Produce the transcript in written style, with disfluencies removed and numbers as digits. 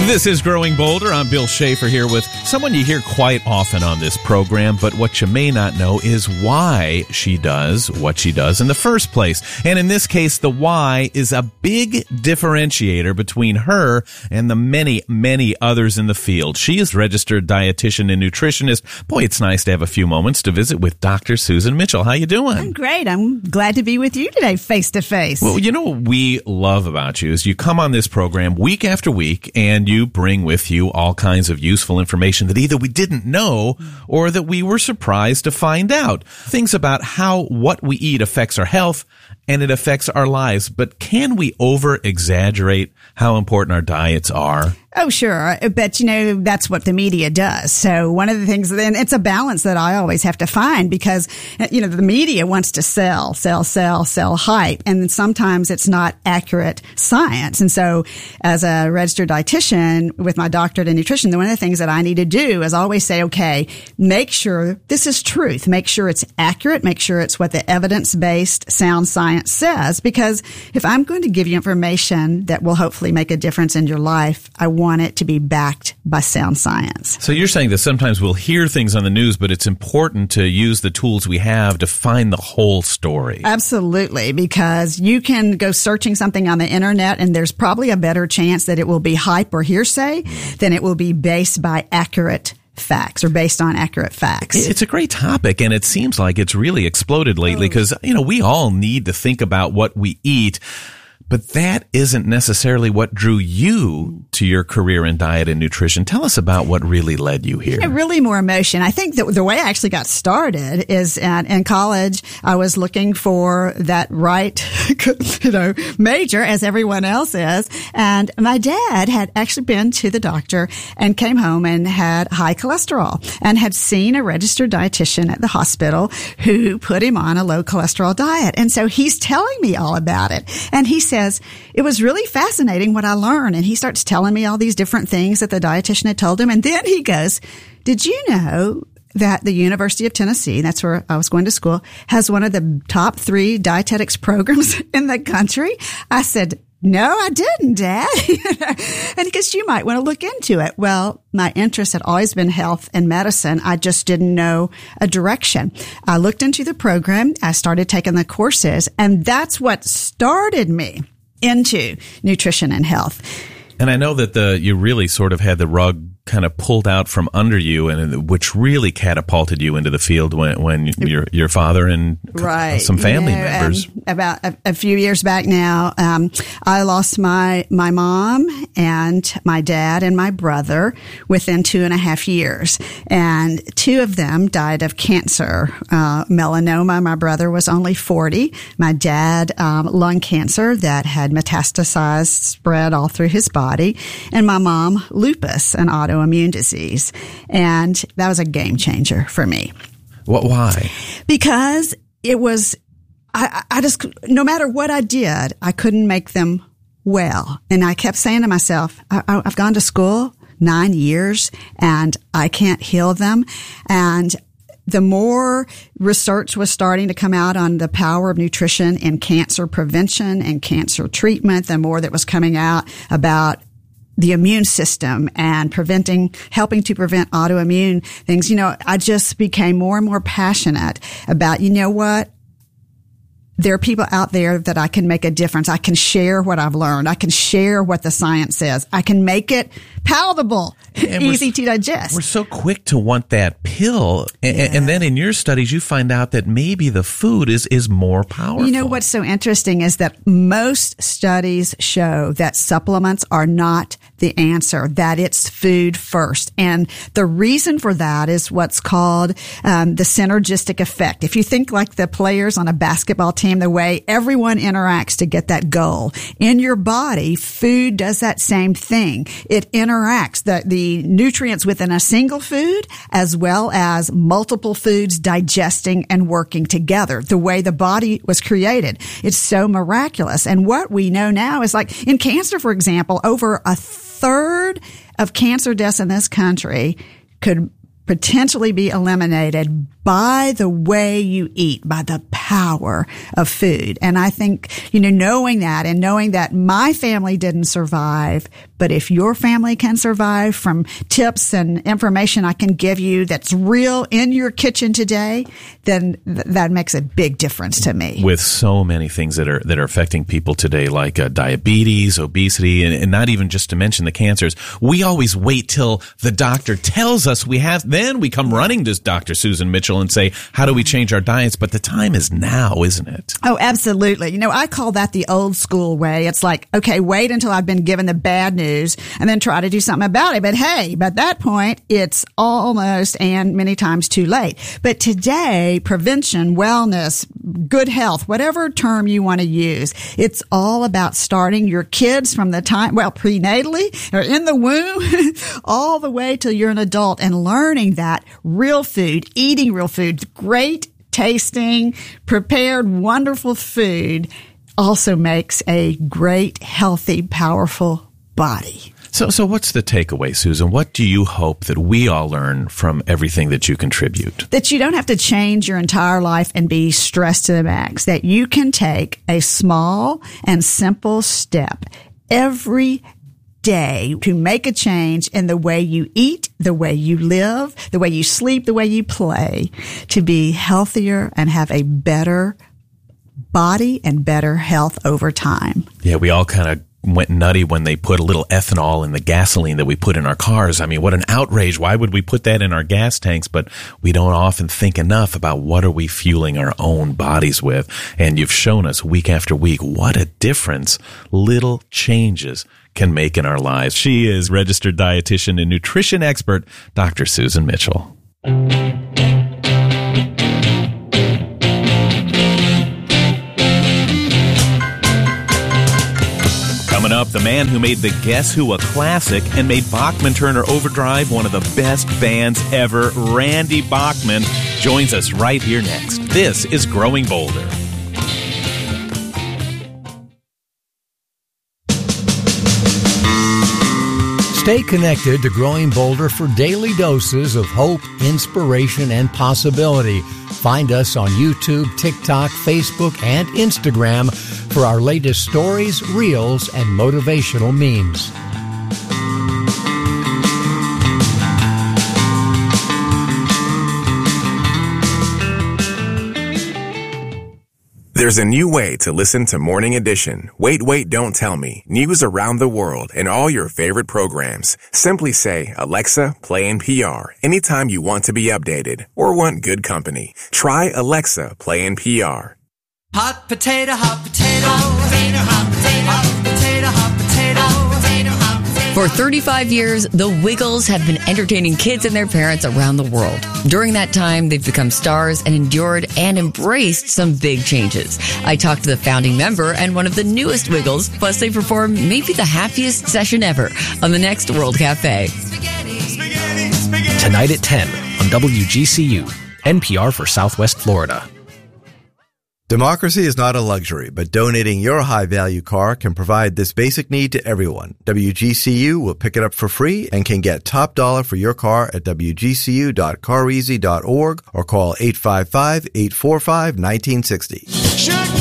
This is Growing Bolder. I'm Bill Schaefer here with someone you hear quite often on this program, but what you may not know is why she does what she does in the first place. And in this case, the why is a big differentiator between her and the many, many others in the field. She is registered dietitian and nutritionist. Boy, it's nice to have a few moments to visit with Dr. Susan Mitchell. How you doing? I'm great. I'm glad to be with you today, face to face. Well, you know what we love about you is you come on this program week after week and you bring with you all kinds of useful information that either we didn't know or that we were surprised to find out. Things about how what we eat affects our health and it affects our lives. But can we over-exaggerate how important our diets are? Oh, sure. But, that's what the media does. So one of the things, then it's a balance that I always have to find because, the media wants to sell hype. And sometimes it's not accurate science. And so as a registered dietitian with my doctorate in nutrition, one of the things that I need to do is always say, okay, make sure this is truth. Make sure it's accurate. Make sure it's what the evidence-based sound science says. Because if I'm going to give you information that will hopefully make a difference in your life, I want it to be backed by sound science. So you're saying that sometimes we'll hear things on the news, but it's important to use the tools we have to find the whole story. Absolutely, because you can go searching something on the internet and there's probably a better chance that it will be hype or hearsay than it will be based by accurate facts or based on accurate facts. It's a great topic, and it seems like it's really exploded lately because, we all need to think about what we eat. But that isn't necessarily what drew you to your career in diet and nutrition. Tell us about what really led you here. Really more emotion. I think that the way I actually got started is in college. I was looking for that right, major as everyone else is. And my dad had actually been to the doctor and came home and had high cholesterol and had seen a registered dietitian at the hospital who put him on a low cholesterol diet. And so he's telling me all about it. And he says, it was really fascinating what I learned. And he starts telling me all these different things that the dietitian had told him. And then he goes, did you know that the University of Tennessee, that's where I was going to school, has one of the top 3 dietetics programs in the country? I said, no, I didn't, Dad. And he goes, you might want to look into it. Well, my interest had always been health and medicine. I just didn't know a direction. I looked into the program. I started taking the courses, and that's what started me into nutrition and health. And I know that you really sort of had the rug kind of pulled out from under you, and which really catapulted you into the field when your father and some family members. About a few years back now, I lost my mom and my dad and my brother within 2.5 years, and 2 of them died of cancer. Melanoma. My brother was only 40. My dad, lung cancer that had metastasized, spread all through his body, and my mom, lupus, an autoimmune disease. And that was a game changer for me. Why? Because it was, I just, no matter what I did, I couldn't make them well. And I kept saying to myself, I've gone to school 9 years and I can't heal them. And the more research was starting to come out on the power of nutrition in cancer prevention and cancer treatment, the more that was coming out about the immune system and helping to prevent autoimmune things. I just became more and more passionate about, what? There are people out there that I can make a difference. I can share what I've learned. I can share what the science says. I can make it palatable, easy to digest. We're so quick to want that pill. And then in your studies, you find out that maybe the food is more powerful. What's so interesting is that most studies show that supplements are not the answer, that it's food first. And the reason for that is what's called the synergistic effect. If you think like the players on a basketball team, the way everyone interacts to get that goal. In your body, food does that same thing. It interacts, the nutrients within a single food as well as multiple foods digesting and working together. The way the body was created. It's so miraculous. And what we know now is like in cancer, for example, over 1/3 of cancer deaths in this country could potentially be eliminated by the way you eat, by the power of food. And I think, knowing that and knowing that my family didn't survive, but if your family can survive from tips and information I can give you that's real in your kitchen today, then that makes a big difference to me. With so many things that are affecting people today, like diabetes, obesity, and not even just to mention the cancers, we always wait till the doctor tells us we have, then we come running to Dr. Susan Mitchell and say, how do we change our diets? But the time is now, isn't it? Oh, absolutely. I call that the old school way. It's like, okay, wait until I've been given the bad news and then try to do something about it. But hey, by that point, it's almost and many times too late. But today, prevention, wellness, good health, whatever term you want to use, it's all about starting your kids from the time, prenatally or in the womb, all the way till you're an adult and learning that real food, eating real food, great tasting, prepared, wonderful food also makes a great, healthy, powerful body. So what's the takeaway, Susan? What do you hope that we all learn from everything that you contribute? That you don't have to change your entire life and be stressed to the max. That you can take a small and simple step every day to make a change in the way you eat, the way you live, the way you sleep, the way you play, to be healthier and have a better body and better health over time. Yeah, we all kind of went nutty when they put a little ethanol in the gasoline that we put in our cars. I mean, what an outrage. Why would we put that in our gas tanks? But we don't often think enough about what are we fueling our own bodies with. And you've shown us week after week what a difference little changes can make in our lives. She is registered dietitian and nutrition expert, Dr. Susan Mitchell. Coming up, the man who made the Guess Who a classic and made Bachman Turner Overdrive one of the best bands ever, Randy Bachman, joins us right here next. This is Growing Bolder. Stay connected to Growing Bolder for daily doses of hope, inspiration, and possibility. Find us on YouTube, TikTok, Facebook, and Instagram for our latest stories, reels, and motivational memes. There's a new way to listen to Morning Edition. Wait, don't tell me. News around the world and all your favorite programs. Simply say, Alexa, play NPR anytime you want to be updated or want good company. Try Alexa, play NPR. Hot potato, hot potato, hot potato, hot potato, hot potato, hot potato, potato, hot potato. For 35 years, the Wiggles have been entertaining kids and their parents around the world. During that time, they've become stars and endured and embraced some big changes. I talked to the founding member and one of the newest Wiggles, plus they performed maybe the happiest session ever on the next World Cafe. Tonight at 10 on WGCU, NPR for Southwest Florida. Democracy is not a luxury, but donating your high-value car can provide this basic need to everyone. WGCU will pick it up for free and can get top dollar for your car at wgcu.careasy.org or call 855-845-1960.